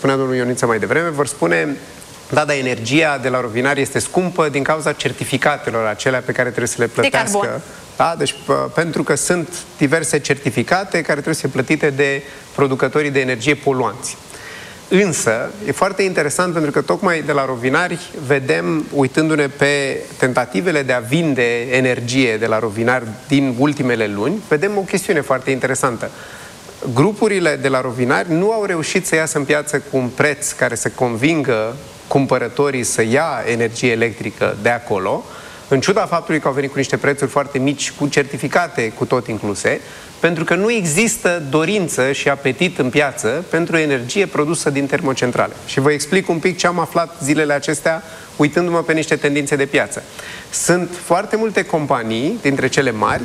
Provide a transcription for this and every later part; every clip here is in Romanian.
spunea domnul Ioniță mai devreme, vor spune: da, dar energia de la rovinari este scumpă din cauza certificatelor acelea pe care trebuie să le plătească. Da? Deci, pentru că sunt diverse certificate care trebuie să fie plătite de producătorii de energie poluanți. Însă, e foarte interesant pentru că tocmai de la rovinari vedem, uitându-ne pe tentativele de a vinde energie de la rovinari din ultimele luni, vedem o chestiune foarte interesantă. Grupurile de la rovinari nu au reușit să iasă în piață cu un preț care să convingă cumpărătorii să ia energie electrică de acolo, în ciuda faptului că au venit cu niște prețuri foarte mici, cu certificate cu tot incluse, pentru că nu există dorință și apetit în piață pentru energie produsă din termocentrale. Și vă explic un pic ce am aflat zilele acestea, uitându-mă pe niște tendințe de piață. Sunt foarte multe companii, dintre cele mari,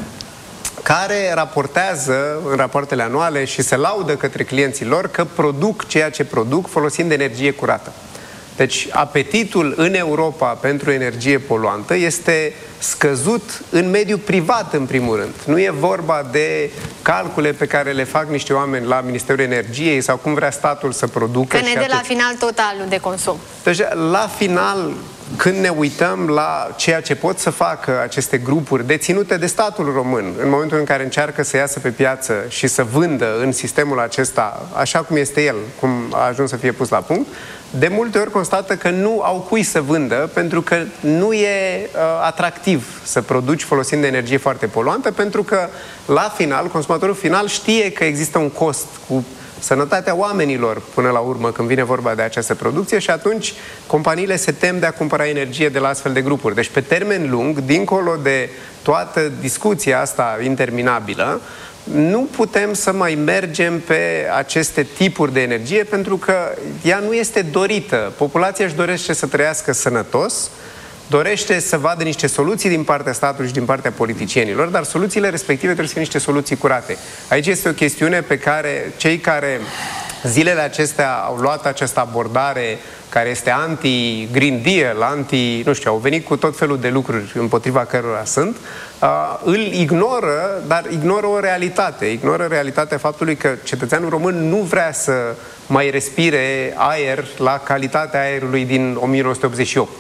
care raportează în rapoartele anuale și se laudă către clienții lor că produc ceea ce produc folosind energie curată. Deci apetitul în Europa pentru energie poluantă este scăzut în mediul privat, în primul rând. Nu e vorba de calcule pe care le fac niște oameni la Ministerul Energiei sau cum vrea statul să producă. Că ne dă la final totalul de consum. Deci, la final, când ne uităm la ceea ce pot să facă aceste grupuri deținute de statul român, în momentul în care încearcă să iasă pe piață și să vândă în sistemul acesta, așa cum este el, cum a ajuns să fie pus la punct, de multe ori constată că nu au cui să vândă, pentru că nu e atractiv să produci folosind energie foarte poluantă, pentru că la final, consumatorul final știe că există un cost cu sănătatea oamenilor până la urmă când vine vorba de această producție și atunci companiile se tem de a cumpăra energie de la astfel de grupuri. Deci pe termen lung, dincolo de toată discuția asta interminabilă, nu putem să mai mergem pe aceste tipuri de energie pentru că ea nu este dorită. Populația își dorește să trăiască sănătos, dorește să vadă niște soluții din partea statului și din partea politicienilor, dar soluțiile respective trebuie să fie niște soluții curate. Aici este o chestiune pe care cei care zilele acestea au luat această abordare care este anti-Green Deal, nu știu, au venit cu tot felul de lucruri împotriva cărora sunt, îl ignoră, dar ignoră o realitate. Ignoră realitatea faptului că cetățeanul român nu vrea să mai respire aer la calitatea aerului din 1988.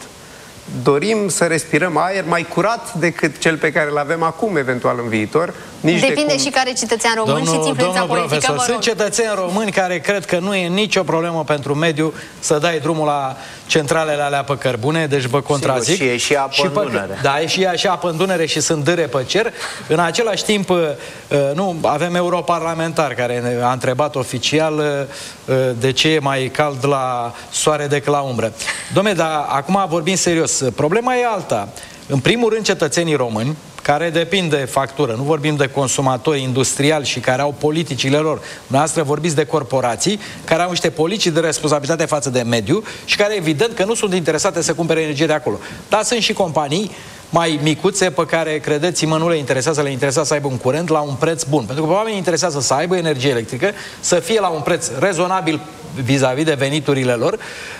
Dorim să respirăm aer mai curat decât cel pe care îl avem acum, eventual în viitor. Depinde și care cetățean român și influența politică. Sunt cetățeni români care cred că nu e nicio problemă pentru mediu să dai drumul la centralele alea pe cărbune, deci vă contrazic. Sigur, și e și apă în Dunăre. Da, e și apă în Dunăre și sunt dâre pe cer. În același timp, nu, avem europarlamentari care a întrebat oficial de ce e mai cald la soare decât la umbră. Dom'le, dar acum vorbim serios. Problema e alta. În primul rând, cetățenii români, care depind de factură, nu vorbim de consumatori industriali și care au politicile lor. Dumneavoastră vorbiți de corporații care au niște politici de responsabilitate față de mediu și care evident că nu sunt interesate să cumpere energie de acolo. Dar sunt și companii mai micuțe pe care, credeți-mă, nu le interesează, le interesează să aibă un curent la un preț bun. Pentru că pe oamenii interesează să aibă energie electrică, să fie la un preț rezonabil vis-a-vis de veniturile lor.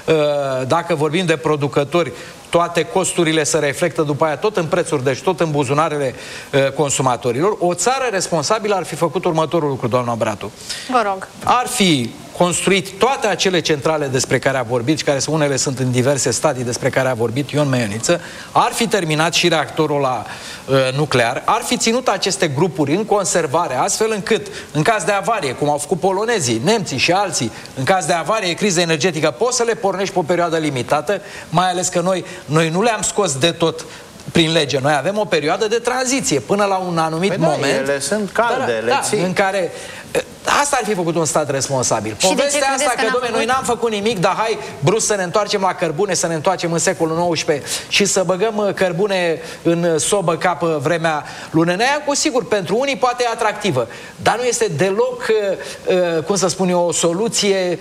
Dacă vorbim de producători, toate costurile se reflectă după aia tot în prețuri, deci tot în buzunarele consumatorilor. O țară responsabilă ar fi făcut următorul lucru, doamna Bratu. Vă rog. Ar fi construit toate acele centrale despre care a vorbit și care unele sunt în diverse stadii despre care a vorbit Ion Meioniță, ar fi terminat și reactorul la nuclear, ar fi ținut aceste grupuri în conservare, astfel încât, în caz de avarie, cum au făcut polonezii, nemții și alții, în caz de avarie, criză energetică, poți să le pornești pe o perioadă limitată, mai ales că noi nu le-am scos de tot prin lege. Noi avem o perioadă de tranziție până la un anumit moment. Ele sunt calde, în care asta ar fi făcut un stat responsabil. Povestea asta că, dom'le, noi n-am făcut nimic, dar hai brusc să ne întoarcem la cărbune, să ne întoarcem în secolul XIX și să băgăm cărbune în sobă ca pe vremea lunăneia, cu sigur, pentru unii poate e atractivă, dar nu este deloc, cum să spun eu, o soluție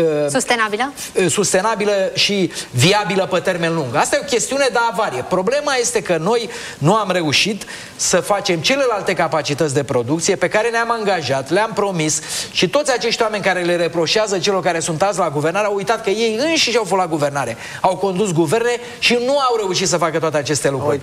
sustenabilă și viabilă pe termen lung. Asta e o chestiune de avarie. Problema este că noi nu am reușit să facem celelalte capacități de producție pe care ne-am angajat, le-am promis și toți acești oameni care le reproșează celor care sunt azi la guvernare au uitat că ei înșiși au fost la guvernare, au condus guverne și nu au reușit să facă toate aceste lucruri.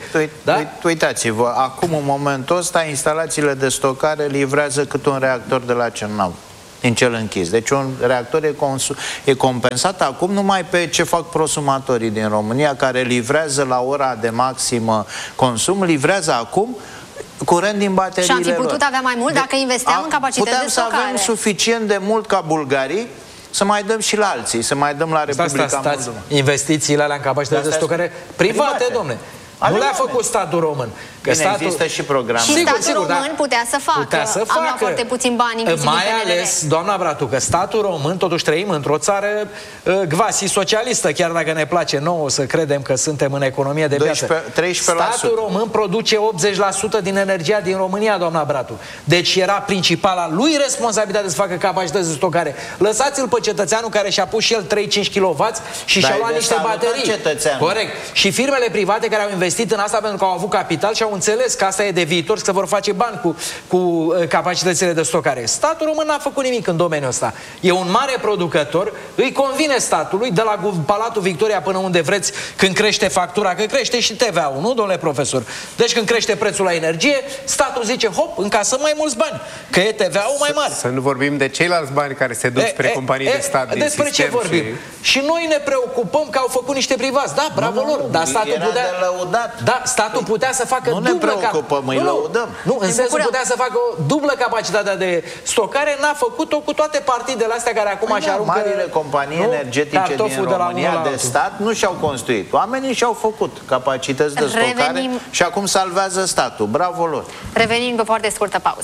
Uitați-vă, acum în momentul ăsta instalațiile de stocare livrează cât un reactor de la Cernăuți. din cel închis. Deci un reactor e compensat acum numai pe ce fac prosumatorii din România, care livrează la ora de maximă consum, livrează acum curent din bateriile lor. Și am fi putut avea mai mult dacă investeam în capacități de stocare. Puteam să avem suficient de mult ca bulgarii, să mai dăm și la alții, să mai dăm la Republica Moldova. Investițiile alea în capacități de stocare private, domne. Nu le-a făcut statul român. Bine, există și programe. Și statul român putea să facă. Avea foarte puțin bani, inclusiv mai ales, doamna Bratu, că statul român, totuși trăim într-o țară gvasi-socialistă, chiar dacă ne place nouă să credem că suntem în economie de piață. 13%. Statul român produce 80% din energia din România, doamna Bratu. Deci era principala lui responsabilitatea să facă capacități de stocare. Lăsați-l pe cetățeanul care și-a pus și el 3-5 kW și și-a luat niște baterii. Corect. Și firmele private care au investit în asta pentru că au avut capital și au înțeles că asta e de viitor și că vor face bani cu capacitățile de stocare. Statul român n-a făcut nimic în domeniul ăsta. E un mare producător, îi convine statului, de la Palatul Victoria până unde vreți, când crește factura, că crește și TVA-ul, nu, domnule profesor? Deci când crește prețul la energie, statul zice, hop, încasăm mai mulți bani, că e TVA-ul mai mare. Să nu vorbim de ceilalți bani care se duc spre companii de stat din despre ce vorbim? Și noi ne preocupăm că au făcut niște privați. Da, bravo lor, dar statul putea... Da, statul putea să facă dublă în sensul putea să facă o dublă capacitate de stocare, n-a făcut-o cu toate partidele astea care acum și aruncă... Marile companii energetice din România de stat nu și-au construit. Oamenii și-au făcut capacități de stocare și acum salvează statul. Bravo lor! Revenim pe foarte scurtă pauză.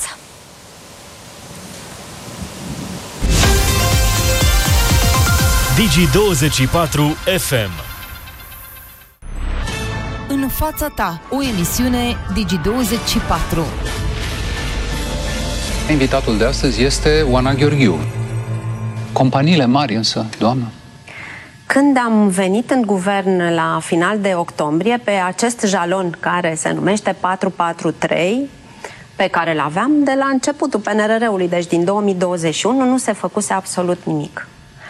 Digi24 FM. În fața ta, o emisiune Digi24. Invitatul de astăzi este Oana Gheorghiu. Companiile mari însă, doamnă? Când am venit în guvern la final de octombrie, pe acest jalon care se numește 443, pe care îl aveam de la începutul PNRR-ului, deci din 2021, nu se făcuse absolut nimic.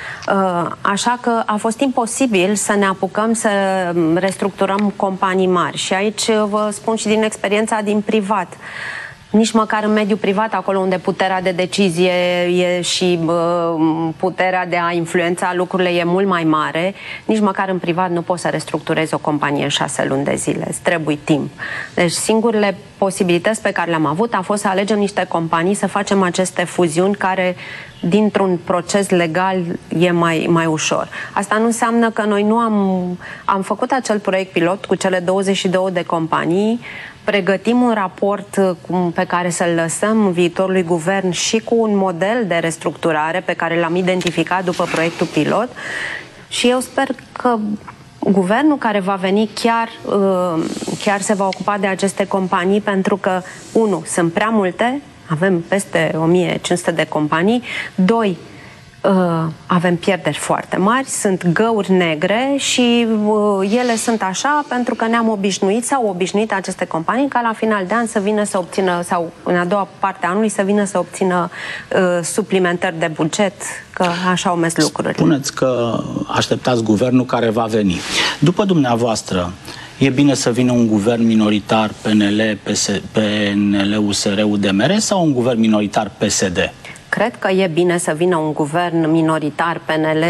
Așa că a fost imposibil să ne apucăm să restructurăm companii mari. Și aici vă spun și din experiența din privat. Nici măcar în mediul privat, acolo unde puterea de decizie e și puterea de a influența lucrurile e mult mai mare, nici măcar în privat nu poți să restructurezi o companie în 6 luni de zile. Îți trebuie timp. Deci singurele posibilități pe care le-am avut a fost să alegem niște companii, să facem aceste fuziuni care dintr-un proces legal e mai ușor. Asta nu înseamnă că noi nu am făcut acel proiect pilot cu cele 22 de companii, pregătim un raport pe care să-l lăsăm viitorului guvern și cu un model de restructurare pe care l-am identificat după proiectul pilot și eu sper că guvernul care va veni chiar se va ocupa de aceste companii, pentru că, 1, sunt prea multe, avem peste 1500 de companii, 2, avem pierderi foarte mari, sunt găuri negre și ele sunt așa pentru că ne-am obișnuit, s-au obișnuit aceste companii ca la final de an să vină să obțină, sau în a doua parte a anului să vină să obțină suplimentări de buget, că așa au mers lucrurile. Spuneți că așteptați guvernul care va veni. După dumneavoastră, e bine să vină un guvern minoritar PNL, PNL, USR, UDMR sau un guvern minoritar PSD? Cred că e bine să vină un guvern minoritar PNL,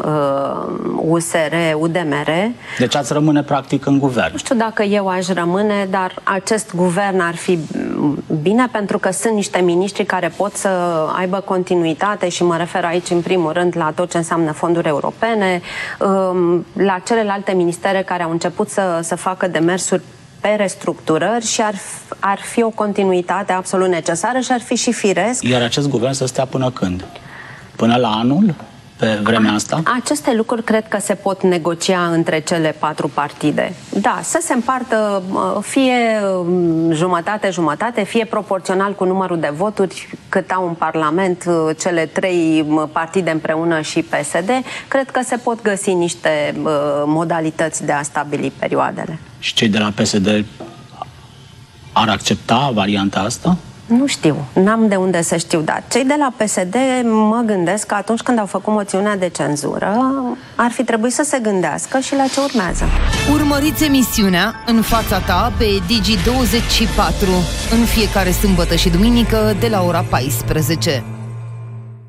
USR, UDMR. Deci ați rămâne practic în guvern. Nu știu dacă eu aș rămâne, dar acest guvern ar fi bine pentru că sunt niște miniștri care pot să aibă continuitate și mă refer aici în primul rând la tot ce înseamnă fonduri europene, la celelalte ministere care au început să facă demersuri pe restructurări și ar fi o continuitate absolut necesară și ar fi și firesc. Iar acest guvern să stea până când? Până la anul? Pe vremea asta? Aceste lucruri cred că se pot negocia între cele 4 partide. Da, să se împartă fie jumătate-jumătate, fie proporțional cu numărul de voturi cât au în Parlament cele 3 partide împreună și PSD. Cred că se pot găsi niște modalități de a stabili perioadele. Și cei de la PSD ar accepta varianta asta? Nu știu, n-am de unde să știu, dar cei de la PSD mă gândesc că atunci când au făcut moțiunea de cenzură ar fi trebuit să se gândească și la ce urmează. Urmăriți emisiunea În fața ta pe Digi24 în fiecare sâmbătă și duminică de la ora 14.